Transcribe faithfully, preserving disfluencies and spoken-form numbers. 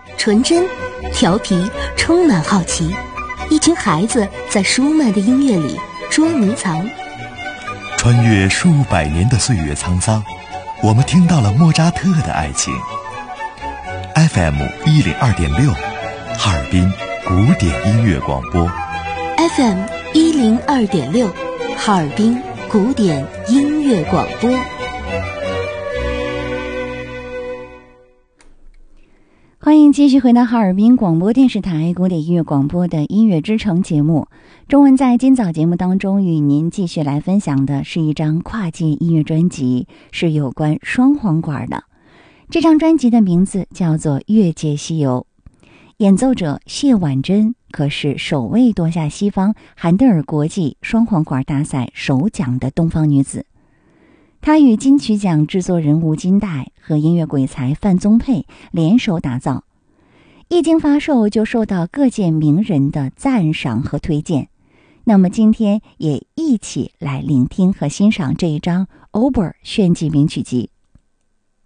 纯真、调皮，充满好奇。一群孩子在舒曼的音乐里捉迷藏。 穿越数百年的岁月沧桑，我们听到了莫扎特的爱情。F M 一零二点六，哈尔滨古典音乐广播。 F M 一零二点六，哈尔滨古典音乐广播。 欢迎继续回到哈尔滨广播电视台古典音乐广播的音乐之城节目。中文在今早节目当中与您继续来分享的是一张跨界音乐专辑，是有关双簧管的。这张专辑的名字叫做《越界西游》，演奏者谢婉珍可是首位夺下西方韩德尔国际双簧管大赛首奖的东方女子。她与金曲奖制作人吴金岱和音乐鬼才范宗沛联手打造，一经发售就受到各界名人的赞赏和推荐。那么今天也一起来聆听和欣赏这一张 Oboe 炫技名曲集。